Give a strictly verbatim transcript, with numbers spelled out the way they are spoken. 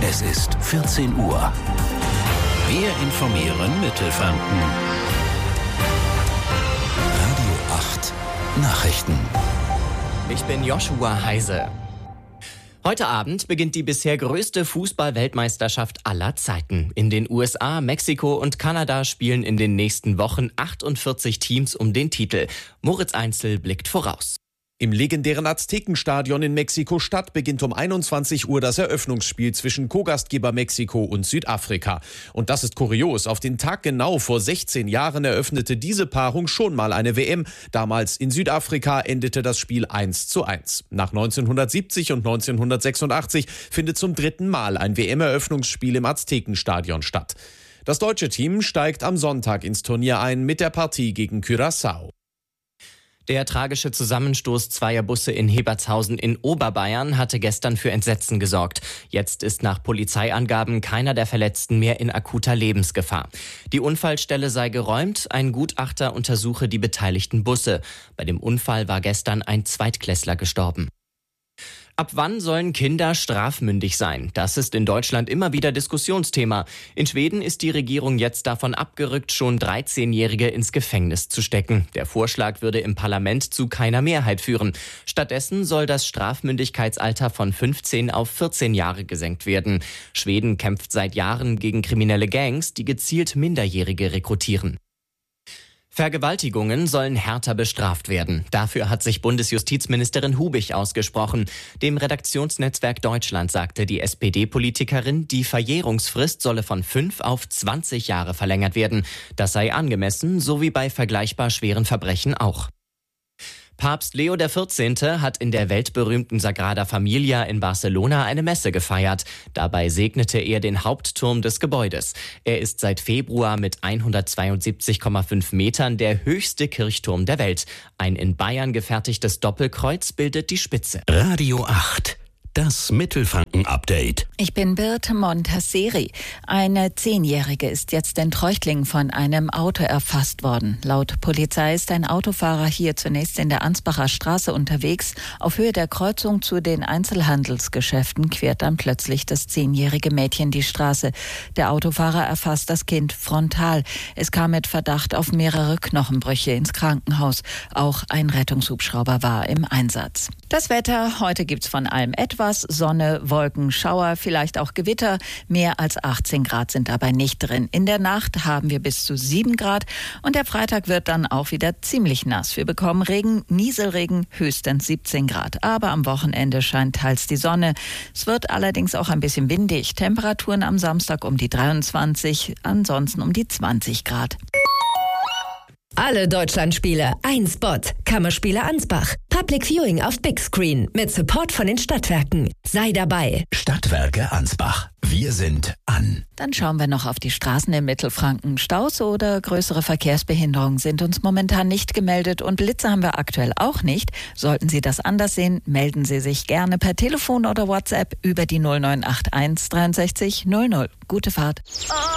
Es ist vierzehn Uhr. Wir informieren Mittelfranken. Radio acht Nachrichten. Ich bin Joshua Heise. Heute Abend beginnt die bisher größte Fußball-Weltmeisterschaft aller Zeiten. In den U S A, Mexiko und Kanada spielen in den nächsten Wochen achtundvierzig Teams um den Titel. Moritz Einzel blickt voraus. Im legendären Aztekenstadion in Mexiko-Stadt beginnt um einundzwanzig Uhr das Eröffnungsspiel zwischen Co-Gastgeber Mexiko und Südafrika. Und das ist kurios. Auf den Tag genau vor sechzehn Jahren eröffnete diese Paarung schon mal eine W M. Damals in Südafrika endete das Spiel eins zu eins. Nach neunzehnhundertsiebzig und neunzehnhundertsechsundachtzig findet zum dritten Mal ein W M-Eröffnungsspiel im Aztekenstadion statt. Das deutsche Team steigt am Sonntag ins Turnier ein mit der Partie gegen Curaçao. Der tragische Zusammenstoß zweier Busse in Hebertshausen in Oberbayern hatte gestern für Entsetzen gesorgt. Jetzt ist nach Polizeiangaben keiner der Verletzten mehr in akuter Lebensgefahr. Die Unfallstelle sei geräumt, ein Gutachter untersuche die beteiligten Busse. Bei dem Unfall war gestern ein Zweitklässler gestorben. Ab wann sollen Kinder strafmündig sein? Das ist in Deutschland immer wieder Diskussionsthema. In Schweden ist die Regierung jetzt davon abgerückt, schon dreizehnjährige ins Gefängnis zu stecken. Der Vorschlag würde im Parlament zu keiner Mehrheit führen. Stattdessen soll das Strafmündigkeitsalter von fünfzehn auf vierzehn Jahre gesenkt werden. Schweden kämpft seit Jahren gegen kriminelle Gangs, die gezielt Minderjährige rekrutieren. Vergewaltigungen sollen härter bestraft werden. Dafür hat sich Bundesjustizministerin Hubich ausgesprochen. Dem Redaktionsnetzwerk Deutschland sagte die S P D-Politikerin, die Verjährungsfrist solle von fünf auf zwanzig Jahre verlängert werden. Das sei angemessen, so wie bei vergleichbar schweren Verbrechen auch. Papst Leo der vierzehnte hat in der weltberühmten Sagrada Familia in Barcelona eine Messe gefeiert. Dabei segnete er den Hauptturm des Gebäudes. Er ist seit Februar mit hundertzweiundsiebzig Komma fünf Metern der höchste Kirchturm der Welt. Ein in Bayern gefertigtes Doppelkreuz bildet die Spitze. Radio acht. Das Mittelfranken-Update. Ich bin Birte Montasseri. Eine Zehnjährige ist jetzt in Treuchtlingen von einem Auto erfasst worden. Laut Polizei ist ein Autofahrer hier zunächst in der Ansbacher Straße unterwegs. Auf Höhe der Kreuzung zu den Einzelhandelsgeschäften quert dann plötzlich das zehnjährige Mädchen die Straße. Der Autofahrer erfasst das Kind frontal. Es kam mit Verdacht auf mehrere Knochenbrüche ins Krankenhaus. Auch ein Rettungshubschrauber war im Einsatz. Das Wetter, heute gibt's von allem etwas. Sonne, Wolken, Schauer, vielleicht auch Gewitter. Mehr als achtzehn Grad sind dabei nicht drin. In der Nacht haben wir bis zu sieben Grad und der Freitag wird dann auch wieder ziemlich nass. Wir bekommen Regen, Nieselregen, höchstens siebzehn Grad. Aber am Wochenende scheint teils die Sonne. Es wird allerdings auch ein bisschen windig. Temperaturen am Samstag um die dreiundzwanzig, ansonsten um die zwanzig Grad. Alle Deutschlandspiele, ein Spot. Kammerspiele Ansbach. Public Viewing auf Big Screen mit Support von den Stadtwerken. Sei dabei. Stadtwerke Ansbach. Wir sind an. Dann schauen wir noch auf die Straßen in Mittelfranken. Staus oder größere Verkehrsbehinderungen sind uns momentan nicht gemeldet und Blitze haben wir aktuell auch nicht. Sollten Sie das anders sehen, melden Sie sich gerne per Telefon oder WhatsApp über die null neun acht eins dreiundsechzig null null. Gute Fahrt.